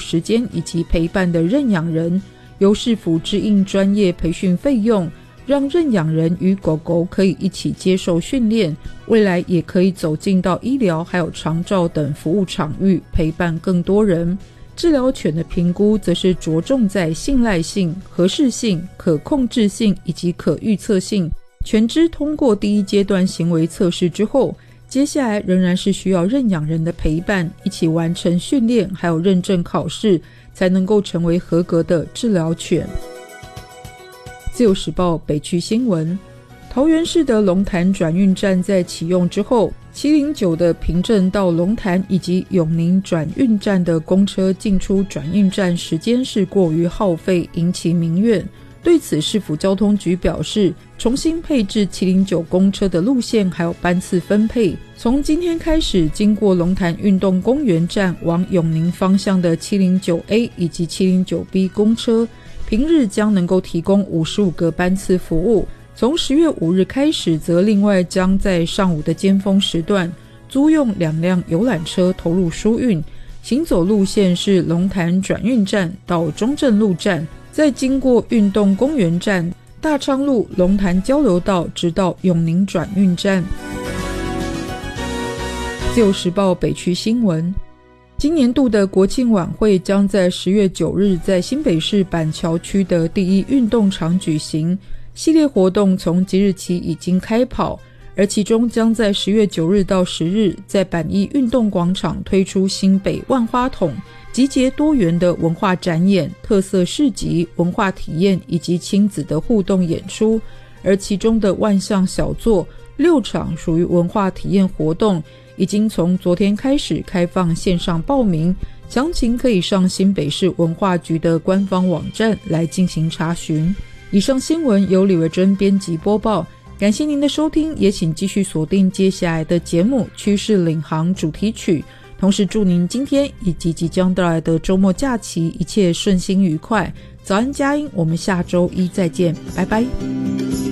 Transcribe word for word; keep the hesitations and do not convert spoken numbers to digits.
时间以及陪伴的认养人，由市府支应专业培训费用，让认养人与狗狗可以一起接受训练，未来也可以走进到医疗还有长照等服务场域，陪伴更多人。治疗犬的评估则是着重在信赖性、合适性、可控制性以及可预测性。犬只通过第一阶段行为测试之后，接下来仍然是需要认养人的陪伴，一起完成训练还有认证考试，才能够成为合格的治疗犬。自由时报北区新闻，桃园市的龙潭转运站在启用之后，七零九的平镇到龙潭以及永宁转运站的公车进出转运站时间是过于耗费，引起民怨。对此，市府交通局表示，重新配置七零九公车的路线还有班次分配，从今天开始，经过龙潭运动公园站往永宁方向的七零九 A 以及七零九 B 公车，平日将能够提供五十五个班次服务。从十月五日开始，则另外将在上午的尖峰时段租用两辆游览车投入疏运，行走路线是龙潭转运站到中正路站，再经过运动公园站、大昌路、龙潭交流道，直到永宁转运站。自由时报北区新闻，今年度的国庆晚会将在十月九日在新北市板桥区的第一运动场举行。系列活动从即日起已经开跑，而其中将在十月九日到十日在板一运动广场推出新北万花筒，集结多元的文化展演、特色市集、文化体验以及亲子的互动演出。而其中的万象小作六场属于文化体验活动，已经从昨天开始开放线上报名，详情可以上新北市文化局的官方网站来进行查询。以上新闻由李维珍编辑播报，感谢您的收听，也请继续锁定接下来的节目《趋势领航》主题曲，同时祝您今天以及即将到来的周末假期一切顺心愉快。早安佳音，我们下周一再见，拜拜。